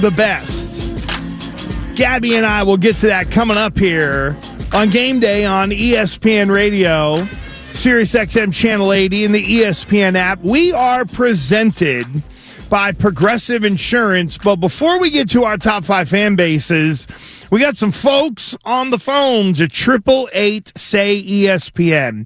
the best. Gabby and I will get to that coming up here on Game Day on ESPN Radio, Sirius XM Channel 80, and the ESPN app. We are presented by Progressive Insurance. But before we get to our top 5 fan bases, we got some folks on the phones at 888-SAY-ESPN,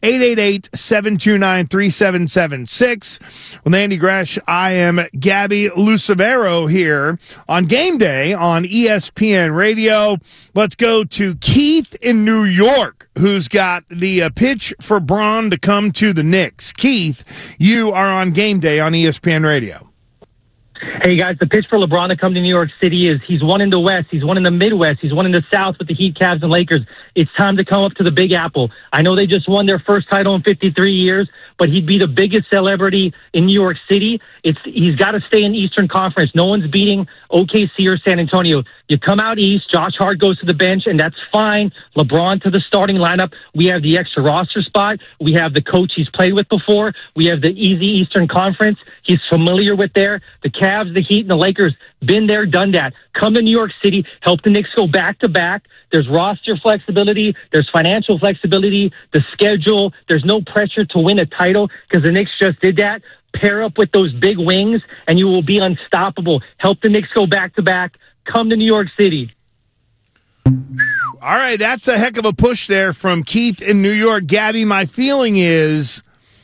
888-729-3776. With Andy Gresh, I am Gabby Lucevero here on Game Day on ESPN Radio. Let's go to Keith in New York, who's got the pitch for Braun to come to the Knicks. Keith, you are on Game Day on ESPN Radio. Hey, guys, the pitch for LeBron to come to New York City is he's won in the West, he's won in the Midwest, he's won in the South with the Heat, Cavs, and Lakers. It's time to come up to the Big Apple. I know they just won their first title in 53 years, but he'd be the biggest celebrity in New York City. He's got to stay in Eastern Conference. No one's beating OKC or San Antonio. You come out East, Josh Hart goes to the bench, and that's fine. LeBron to the starting lineup. We have the extra roster spot. We have the coach he's played with before. We have the easy Eastern Conference he's familiar with there. The Cavs, the Heat, and the Lakers, been there, done that. Come to New York City, help the Knicks go back-to-back. There's roster flexibility. There's financial flexibility. The schedule. There's no pressure to win a title because the Knicks just did that. Pair up with those big wings, and you will be unstoppable. Help the Knicks go back-to-back. Come to New York City. All right, that's a heck of a push there from Keith in New York. Gabby, my feeling is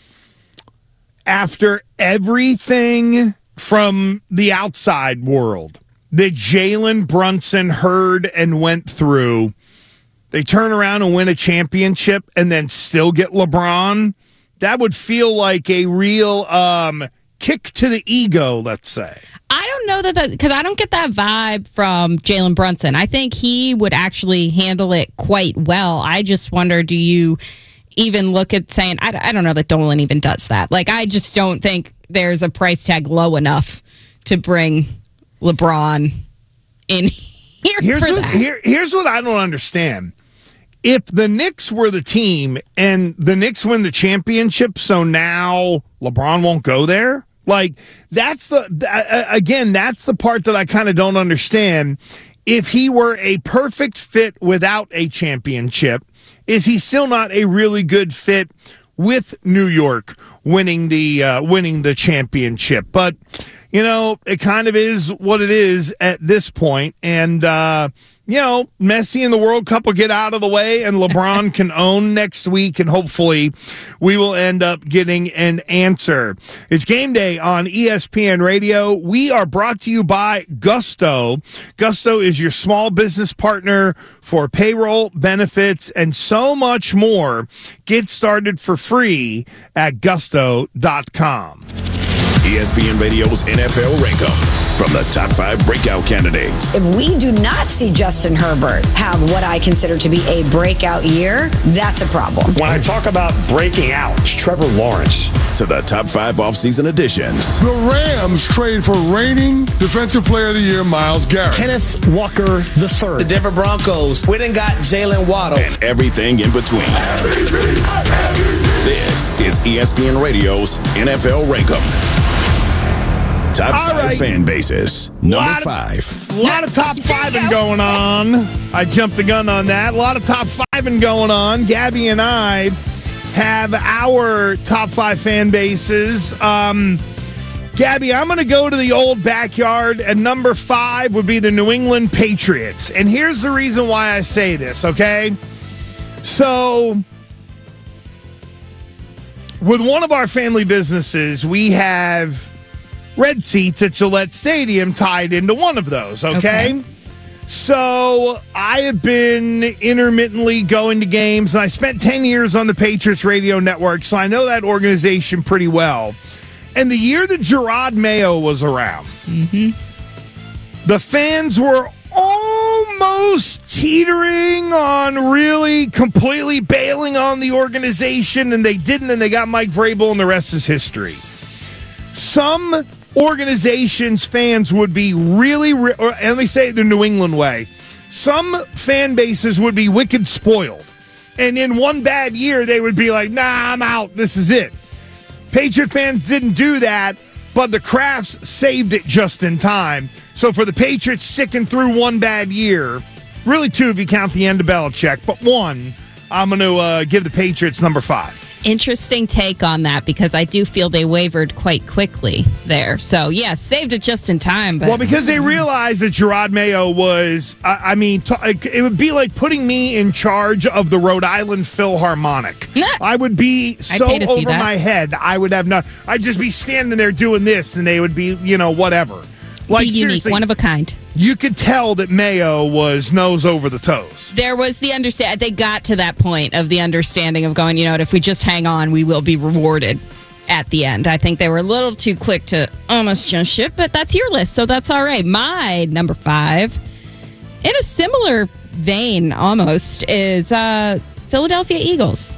after everything from the outside world that Jalen Brunson heard and went through, they turn around and win a championship and then still get LeBron. That would feel like a real kick to the ego, let's say. I don't know that because I don't get that vibe from Jalen Brunson. I think he would actually handle it quite well. I just wonder, do you even look at saying, I don't know that Dolan even does that. Like, I just don't think there's a price tag low enough to bring LeBron in here for that. Here's what I don't understand. If the Knicks were the team and the Knicks win the championship, so now LeBron won't go there? Like, that's that's the part that I kind of don't understand. If he were a perfect fit without a championship, is he still not a really good fit with New York winning the championship? But, you know, it kind of is what it is at this point. And, Messi and the World Cup will get out of the way and LeBron can own next week, and hopefully we will end up getting an answer. It's Game Day on ESPN Radio. We are brought to you by Gusto. Gusto is your small business partner for payroll, benefits, and so much more. Get started for free at gusto.com. ESPN Radio's NFL Rank-Up from the top 5 breakout candidates. If we do not see Justin Herbert have what I consider to be a breakout year, that's a problem. When I talk about breaking out, it's Trevor Lawrence. To the top 5 offseason additions. The Rams trade for reigning Defensive Player of the Year, Myles Garrett. Kenneth Walker III. The Denver Broncos went and got Jalen Waddle. And everything in between. This is ESPN Radio's NFL Rank-Up. Top 5 fan bases. Number 5. A lot of top 5ing going on. I jumped the gun on that. A lot of top 5ing going on. Gabby and I have our top 5 fan bases. Gabby, I'm going to go to the old backyard, and number 5 would be the New England Patriots. And here's the reason why I say this, okay? So, with one of our family businesses, we have red seats at Gillette Stadium tied into one of those, okay? So I have been intermittently going to games, and I spent 10 years on the Patriots radio network, so I know that organization pretty well. And the year that Gerard Mayo was around, the fans were almost teetering on really completely bailing on the organization, and they didn't, and they got Mike Vrabel, and the rest is history. Some organizations' fans would be really, or let me say it the New England way, some fan bases would be wicked spoiled. And in one bad year, they would be like, nah, I'm out. This is it. Patriot fans didn't do that. but the Crafts saved it just in time. So for the Patriots sticking through one bad year, really two if you count the end of Belichick, but one, I'm going to give the Patriots number 5. Interesting take on that, because I do feel they wavered quite quickly there. So, yeah, saved it just in time. But well, because they realized that Gerard Mayo was, it would be like putting me in charge of the Rhode Island Philharmonic. I would be so over my head. I'd just be standing there doing this, and they would be, whatever. Like, be unique, one of a kind. You could tell that Mayo was nose over the toes. There was the understanding. They got to that point of the understanding of going, if we just hang on, we will be rewarded at the end. I think they were a little too quick to almost jump ship, but that's your list, so that's all right. My number 5, in a similar vein almost, is Philadelphia Eagles.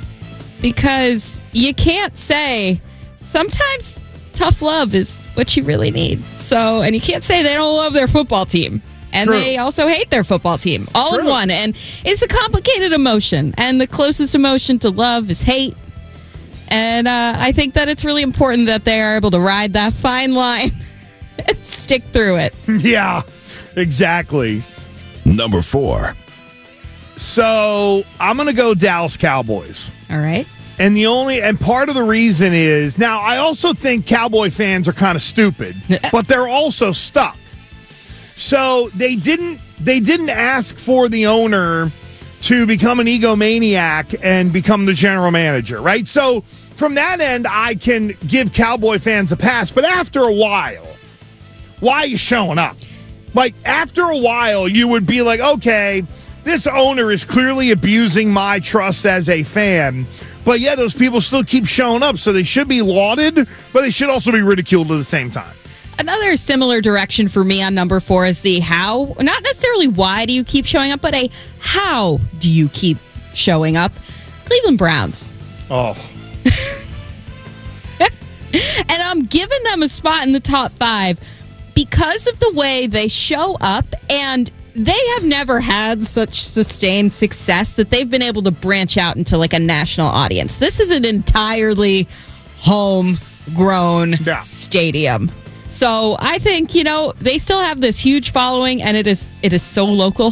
Because you can't say, sometimes tough love is what you really need. So, and you can't say they don't love their football team. And True. They also hate their football team. All True. in one. And it's a complicated emotion. And the closest emotion to love is hate. And I think that it's really important that they are able to ride that fine line and stick through it. Yeah, exactly. Number 4. So I'm going to go Dallas Cowboys. All right. And part of the reason is, now I also think Cowboy fans are kind of stupid, but they're also stuck. So they didn't ask for the owner to become an egomaniac and become the general manager, right? So from that end, I can give Cowboy fans a pass, but after a while, why are you showing up? Like, after a while, you would be like, okay, this owner is clearly abusing my trust as a fan. But yeah, those people still keep showing up, so they should be lauded, but they should also be ridiculed at the same time. Another similar direction for me on number 4 is the how. Not necessarily why do you keep showing up, but a how do you keep showing up. Cleveland Browns. Oh. And I'm giving them a spot in the top 5 because of the way they show up, and they have never had such sustained success that they've been able to branch out into like a national audience. This is an entirely homegrown stadium. So I think, they still have this huge following, and it is so local.